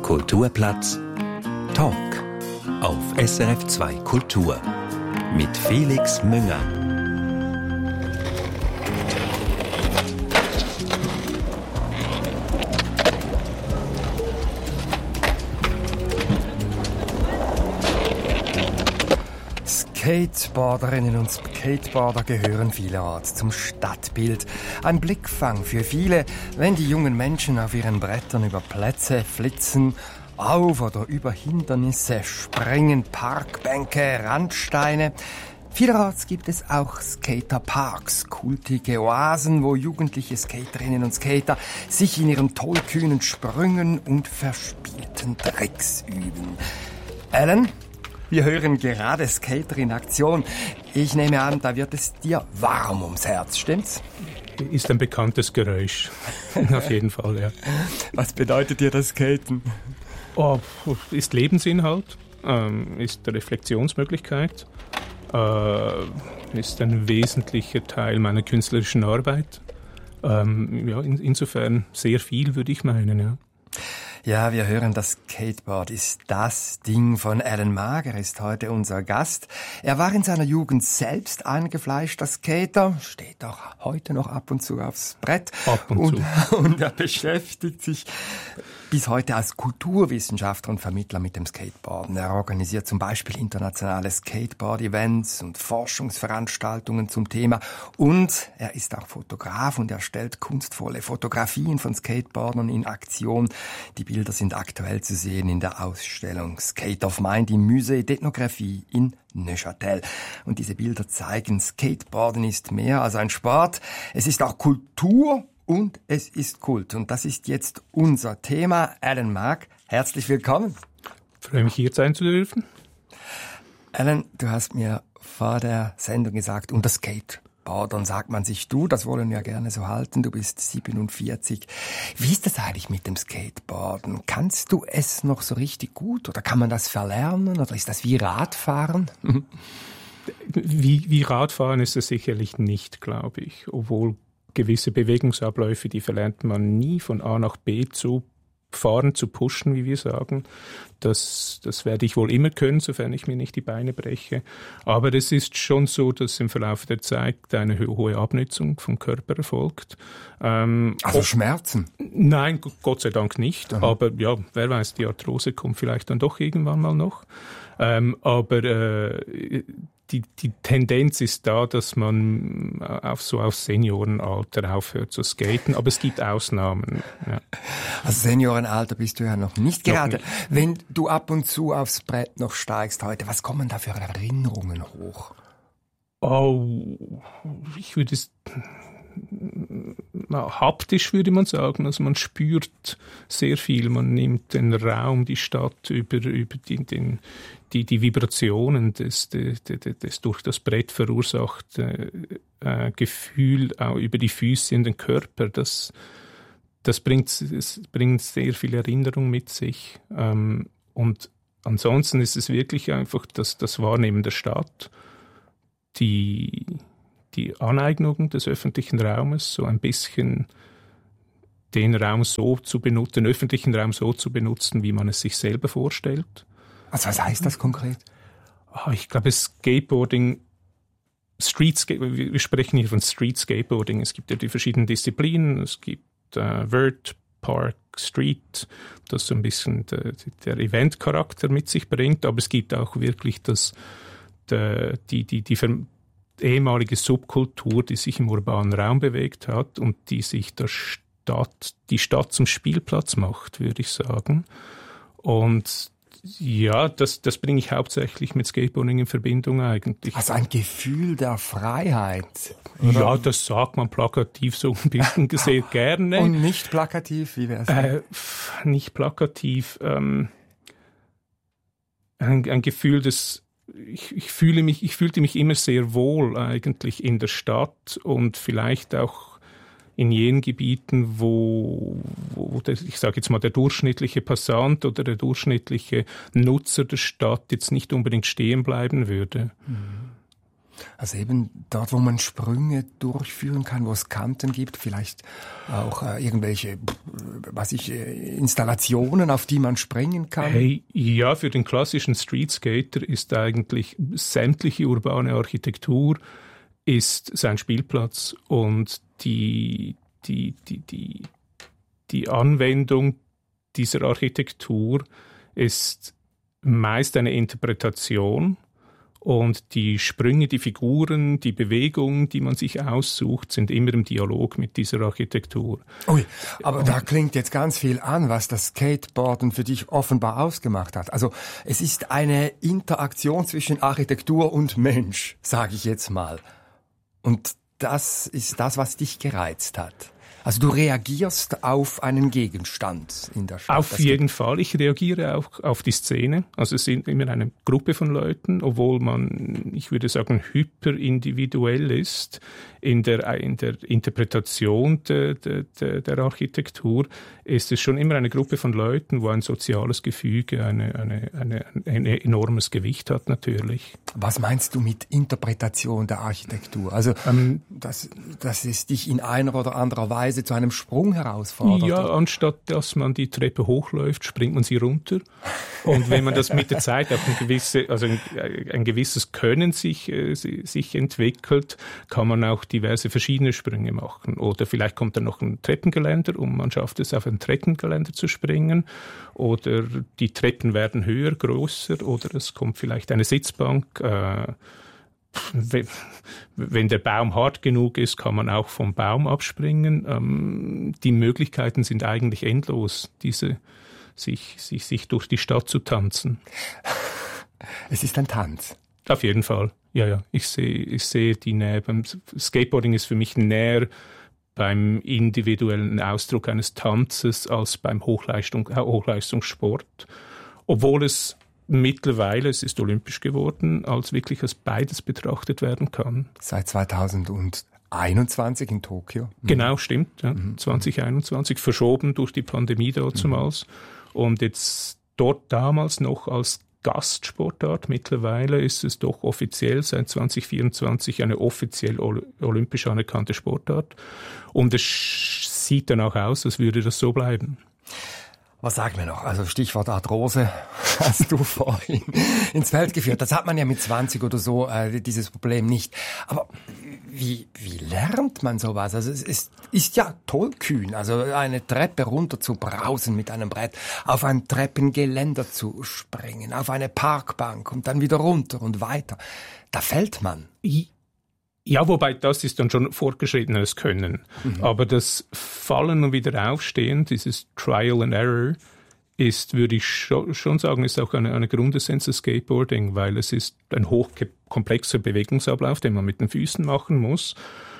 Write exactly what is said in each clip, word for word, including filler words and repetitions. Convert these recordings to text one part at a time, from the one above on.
Kulturplatz Talk auf S R F zwei Kultur mit Felix Münger. Skateboarderinnen und Skateboarder gehören vielerorts zum Stadtbild. Ein Blickfang für viele, wenn die jungen Menschen auf ihren Brettern über Plätze flitzen, auf oder über Hindernisse springen, Parkbänke, Randsteine. Vielerorts gibt es auch Skaterparks, kultige Oasen, wo jugendliche Skaterinnen und Skater sich in ihren tollkühnen Sprüngen und verspielten Tricks üben. Alan? Wir hören gerade Skater in Aktion. Ich nehme an, da wird es dir warm ums Herz, stimmt's? Ist ein bekanntes Geräusch. Auf jeden Fall, ja. Was bedeutet dir das Skaten? Oh, ist Lebensinhalt, ähm, ist Reflexionsmöglichkeit, äh, ist ein wesentlicher Teil meiner künstlerischen Arbeit. Ähm, ja, in, insofern sehr viel, würde ich meinen, ja. Ja, wir hören, das Skateboard ist das Ding von Alan Maag. Er ist heute unser Gast. Er war in seiner Jugend selbst eingefleischter Skater, steht auch heute noch ab und zu aufs Brett. Ab und, und zu. Und er beschäftigt sich bis heute als Kulturwissenschaftler und Vermittler mit dem Skateboarden. Er organisiert zum Beispiel internationale Skateboard-Events und Forschungsveranstaltungen zum Thema. Und er ist auch Fotograf und erstellt kunstvolle Fotografien von Skateboardern in Aktion. Die Bilder sind aktuell zu sehen in der Ausstellung Skate of Mind im Musée d'Ethnographie in Neuchâtel. Und diese Bilder zeigen, Skateboarden ist mehr als ein Sport. Es ist auch Kultur und es ist Kult. Und das ist jetzt unser Thema. Alan Maag, herzlich willkommen. Ich freue mich, hier sein zu dürfen. Alan, du hast mir vor der Sendung gesagt, unter Skateboardern sagt man sich du, das wollen wir gerne so halten. Du bist siebenundvierzig. Wie ist das eigentlich mit dem Skateboarden? Kannst du es noch so richtig gut oder kann man das verlernen oder ist das wie Radfahren? Wie, wie Radfahren ist es sicherlich nicht, glaube ich, obwohl gewisse Bewegungsabläufe, die verlernt man nie, von A nach B zu fahren, zu pushen, wie wir sagen. Das, das werde ich wohl immer können, sofern ich mir nicht die Beine breche. Aber es ist schon so, dass im Verlauf der Zeit eine hohe Abnutzung vom Körper erfolgt. Ähm, also Schmerzen? Nein, Gott sei Dank nicht. Mhm. Aber ja, wer weiß, die Arthrose kommt vielleicht dann doch irgendwann mal noch. Ähm, aber äh, Die, die Tendenz ist da, dass man auf so auf Seniorenalter aufhört zu skaten, aber es gibt Ausnahmen. Ja. Also Seniorenalter bist du ja noch nicht noch gerade. Nicht. Wenn du ab und zu aufs Brett noch steigst heute, was kommen da für Erinnerungen hoch? Oh, ich würde es haptisch würde man sagen, also man spürt sehr viel, man nimmt den Raum, die Stadt über, über die, den, die, die Vibrationen des, des, des, des durch das Brett verursachte äh, Gefühl auch über die Füße in den Körper, das, das bringt, es bringt sehr viel Erinnerung mit sich. Ähm, und ansonsten ist es wirklich einfach das, das Wahrnehmen der Stadt, die die Aneignung des öffentlichen Raumes, so ein bisschen den Raum so zu benutzen, den öffentlichen Raum so zu benutzen, wie man es sich selber vorstellt. Also was heißt das konkret? Oh, ich glaube, Skateboarding, Street Skateboarding, wir sprechen hier von Street Skateboarding. Es gibt ja die verschiedenen Disziplinen. Es gibt äh, Vert, Park, Street, das so ein bisschen der, der Event-Charakter mit sich bringt. Aber es gibt auch wirklich das, der, die, die, die, die ehemalige Subkultur, die sich im urbanen Raum bewegt hat und die sich der Stadt, die Stadt zum Spielplatz macht, würde ich sagen. Und ja, das, das bringe ich hauptsächlich mit Skateboarding in Verbindung eigentlich. Also ein Gefühl der Freiheit. Oder? Ja, das sagt man plakativ so ein bisschen sehr gerne. Und nicht plakativ, wie wäre es? Äh, nicht plakativ. Ähm, ein, ein Gefühl des Ich, ich fühle mich, ich fühlte mich immer sehr wohl eigentlich in der Stadt und vielleicht auch in jenen Gebieten, wo, wo der, ich sage jetzt mal, der durchschnittliche Passant oder der durchschnittliche Nutzer der Stadt jetzt nicht unbedingt stehen bleiben würde. Mhm. Also eben dort, wo man Sprünge durchführen kann, wo es Kanten gibt, vielleicht auch äh, irgendwelche, was ich, äh, Installationen, auf die man springen kann. Hey, ja, für den klassischen Streetskater ist eigentlich sämtliche urbane Architektur ist sein Spielplatz und die, die, die, die, die Anwendung dieser Architektur ist meist eine Interpretation und die Sprünge, die Figuren, die Bewegungen, die man sich aussucht, sind immer im Dialog mit dieser Architektur. Ui, aber da klingt jetzt ganz viel an, was das Skateboarden für dich offenbar ausgemacht hat. Also es ist eine Interaktion zwischen Architektur und Mensch, sage ich jetzt mal. Und das ist das, was dich gereizt hat. Also du reagierst auf einen Gegenstand in der Stadt. Auf jeden Fall. Ich reagiere auch auf die Szene. Also es sind immer eine Gruppe von Leuten, obwohl man, ich würde sagen, hyperindividuell ist in der, in der Interpretation de, de, de, der Architektur, ist es schon immer eine Gruppe von Leuten, wo ein soziales Gefüge eine, eine, eine, ein enormes Gewicht hat natürlich. Was meinst du mit Interpretation der Architektur? Also ähm, dass, dass es dich in einer oder anderer Weise zu einem Sprung herausfordert? Ja, anstatt dass man die Treppe hochläuft, springt man sie runter. Und wenn man das mit der Zeit auch ein, gewisse, also ein, ein gewisses Können sich, äh, sich entwickelt, kann man auch diverse verschiedene Sprünge machen. Oder vielleicht kommt dann noch ein Treppengeländer und man schafft es, auf ein Treppengeländer zu springen. Oder die Treppen werden höher, größer. Oder es kommt vielleicht eine Sitzbank. Äh, Wenn der Baum hart genug ist, kann man auch vom Baum abspringen. Ähm, die Möglichkeiten sind eigentlich endlos, diese, sich, sich, sich durch die Stadt zu tanzen. Es ist ein Tanz. Auf jeden Fall. Ja, ja. Ich sehe, ich sehe die Nähe. Beim Skateboarding ist für mich näher beim individuellen Ausdruck eines Tanzes als beim Hochleistung, Hochleistungssport. Obwohl es mittlerweile, es ist olympisch geworden, als wirklich als beides betrachtet werden kann. Seit zweitausendeinundzwanzig in Tokio. Genau, stimmt. Ja. Mhm. zwanzig einundzwanzig, verschoben durch die Pandemie damals. Mhm. Und jetzt dort damals noch als Gastsportart. Mittlerweile ist es doch offiziell seit zwanzig vierundzwanzig eine offiziell olympisch anerkannte Sportart. Und es sieht dann auch aus, als würde das so bleiben. Was sagen wir noch? Also Stichwort Arthrose hast du vorhin ins Feld geführt. Das hat man ja mit zwanzig oder so, äh, dieses Problem nicht. Aber wie, wie lernt man sowas? Also es ist, ist ja tollkühn, also eine Treppe runter zu brausen mit einem Brett, auf ein Treppengeländer zu springen, auf eine Parkbank und dann wieder runter und weiter. Da fällt man. Ich Ja, wobei das ist dann schon fortgeschrittenes Können. Mhm. Aber das Fallen und wieder Aufstehen, dieses Trial and Error, ist, würde ich schon sagen, ist auch eine, eine Grundessenz des Skateboarding, weil es ist ein hochkomplexer Bewegungsablauf, den man mit den Füßen machen muss.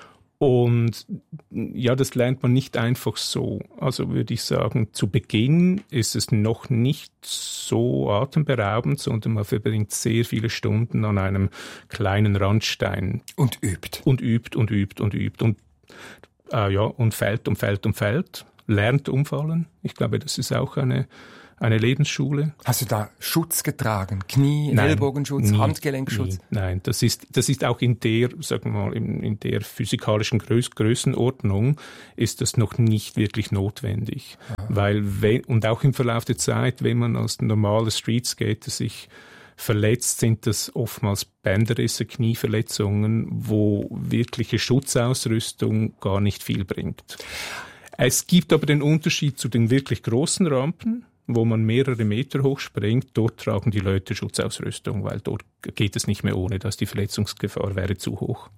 Und ja, das lernt man nicht einfach so. Also würde ich sagen, zu Beginn ist es noch nicht so atemberaubend, sondern man verbringt sehr viele Stunden an einem kleinen Randstein. Und übt. Und übt und übt und übt. Und, äh, ja, und fällt und fällt und fällt. Lernt umfallen. Ich glaube, das ist auch eine, eine Lebensschule. Hast du da Schutz getragen? Knie, Nein, Ellbogenschutz, nie, Handgelenkschutz? Nie. Nein, das ist, das ist auch in der, sagen wir mal, in, in der physikalischen Größ- Größenordnung ist das noch nicht wirklich notwendig. Aha. Weil, wenn, und auch im Verlauf der Zeit, wenn man als normaler Streetskater sich verletzt, sind das oftmals Bänderrisse, Knieverletzungen, wo wirkliche Schutzausrüstung gar nicht viel bringt. Es gibt aber den Unterschied zu den wirklich großen Rampen, wo man mehrere Meter hoch springt. Dort tragen die Leute Schutzausrüstung, weil dort geht es nicht mehr ohne, dass die Verletzungsgefahr wäre zu hoch.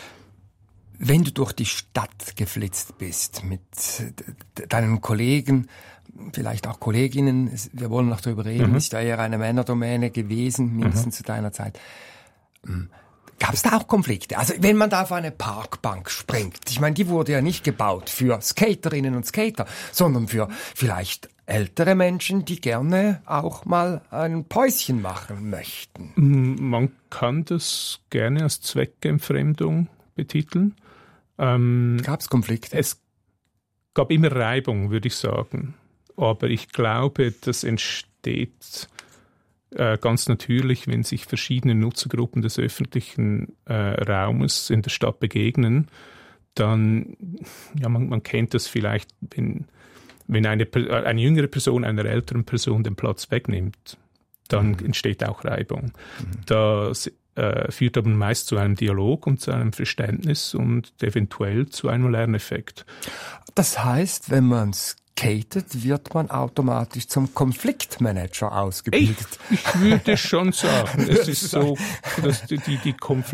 Wenn du durch die Stadt geflitzt bist mit deinen Kollegen, vielleicht auch Kolleginnen, wir wollen noch darüber reden, mhm. ist ja eher eine Männerdomäne gewesen, mindestens mhm. zu deiner Zeit. Gab es da auch Konflikte? Also wenn man da auf eine Parkbank springt, ich meine, die wurde ja nicht gebaut für Skaterinnen und Skater, sondern für vielleicht ältere Menschen, die gerne auch mal ein Päuschen machen möchten. Man kann das gerne als Zweckentfremdung betiteln. Ähm, gab es Konflikte? Es gab immer Reibung, würde ich sagen. Aber ich glaube, das entsteht äh, ganz natürlich, wenn sich verschiedene Nutzergruppen des öffentlichen äh, Raumes in der Stadt begegnen, dann, ja, man, man kennt das vielleicht, wenn, wenn eine, eine jüngere Person einer älteren Person den Platz wegnimmt, dann mhm. entsteht auch Reibung. Mhm. Das äh, führt aber meist zu einem Dialog und zu einem Verständnis und eventuell zu einem Lerneffekt. Das heißt, wenn man skatet, wird man automatisch zum Konfliktmanager ausgebildet. Ich, ich würde schon sagen, es ist so, dass die, die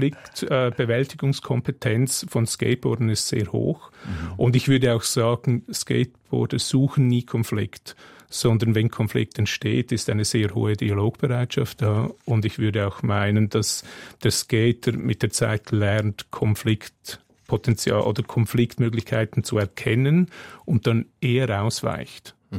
Konfliktbewältigungskompetenz von Skateboardern ist sehr hoch. Mhm. Und ich würde auch sagen, Skateboarder suchen nie Konflikt, sondern wenn Konflikt entsteht, ist eine sehr hohe Dialogbereitschaft da. Und ich würde auch meinen, dass der Skater mit der Zeit lernt, Konflikt Potenzial oder Konfliktmöglichkeiten zu erkennen und dann eher ausweicht. Mhm.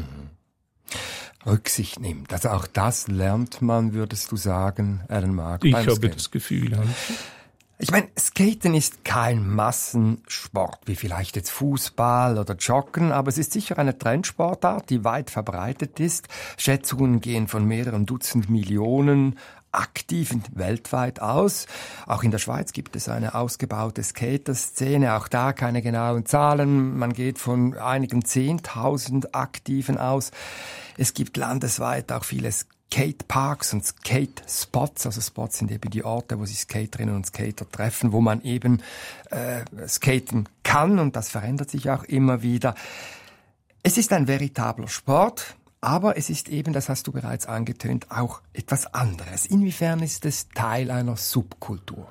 Rücksicht nimmt. Also auch das lernt man, würdest du sagen, Alan Mark? Ich habe Skaten. Das Gefühl. Ja. Ich meine, Skaten ist kein Massensport, wie vielleicht jetzt Fußball oder Joggen, aber es ist sicher eine Trendsportart, die weit verbreitet ist. Schätzungen gehen von mehreren Dutzend Millionen aktiv weltweit aus. Auch in der Schweiz gibt es eine ausgebaute Skater-Szene. Auch da keine genauen Zahlen. Man geht von einigen Zehntausend Aktiven aus. Es gibt landesweit auch viele Skateparks und Skate-Spots. Also Spots sind eben die Orte, wo sich Skaterinnen und Skater treffen, wo man eben äh, skaten kann. Und das verändert sich auch immer wieder. Es ist ein veritabler Sport. Aber es ist eben, das hast du bereits angetönt, auch etwas anderes. Inwiefern ist es Teil einer Subkultur?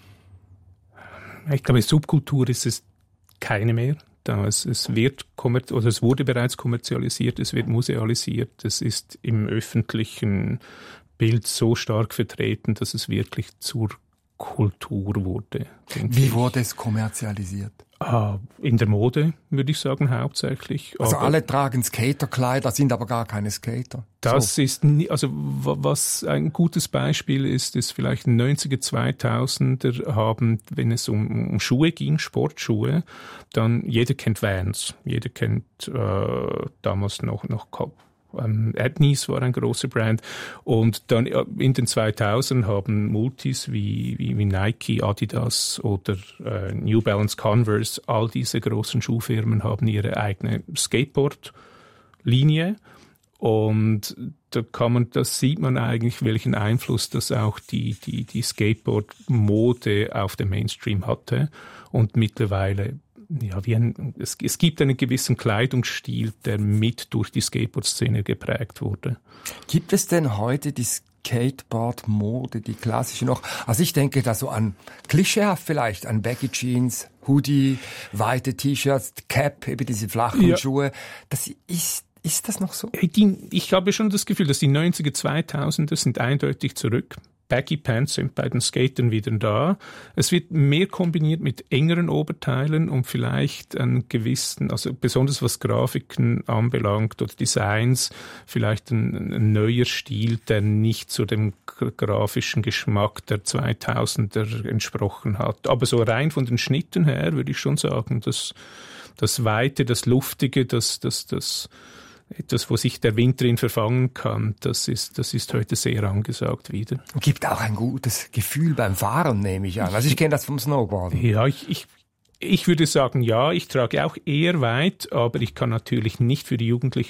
Ich glaube, Subkultur ist es keine mehr. Es, es, wird oder es wurde bereits kommerzialisiert, es wird musealisiert. Es ist im öffentlichen Bild so stark vertreten, dass es wirklich zur Kultur wurde. Wie ich. wurde es kommerzialisiert? Ah, in der Mode, würde ich sagen, hauptsächlich. Also aber alle tragen Skaterkleider, sind aber gar keine Skater. Das so. ist, nie, also was ein gutes Beispiel ist, ist vielleicht neunziger, zweitausender haben, wenn es um, um Schuhe ging, Sportschuhe, dann jeder kennt Vans, jeder kennt äh, damals noch noch Ähm, Adnies war ein großer Brand. Und dann in den zweitausend haben Multis wie, wie, wie Nike, Adidas oder äh, New Balance, Converse, all diese großen Schuhfirmen haben ihre eigene Skateboard-Linie. Und da kann man, das sieht man eigentlich, welchen Einfluss das auch die, die, die Skateboard-Mode auf den Mainstream hatte. Und mittlerweile Ja, wie ein, es, es gibt einen gewissen Kleidungsstil, der mit durch die Skateboard-Szene geprägt wurde. Gibt es denn heute die Skateboard-Mode, die klassische noch? Also ich denke da so an klischeehaft vielleicht, an Baggy Jeans, Hoodie, weite T-Shirts, Cap, eben diese flachen ja. Schuhe. Das ist, ist das noch so? Die, ich habe schon das Gefühl, dass die neunziger, zweitausender sind eindeutig zurück. Baggy Pants sind bei den Skatern wieder da. Es wird mehr kombiniert mit engeren Oberteilen und vielleicht einen gewissen, also besonders was Grafiken anbelangt oder Designs, vielleicht ein, ein neuer Stil, der nicht zu dem grafischen Geschmack der zweitausender entsprochen hat. Aber so rein von den Schnitten her würde ich schon sagen, dass das Weite, das Luftige, das, das, das etwas, wo sich der Wind drin verfangen kann, das ist, das ist heute sehr angesagt wieder. Gibt auch ein gutes Gefühl beim Fahren, nehme ich an. Also ich kenne das vom Snowboarden. Ja, ich, ich, ich würde sagen, ja, ich trage auch eher weit, aber ich kann natürlich nicht für die Jugendlichen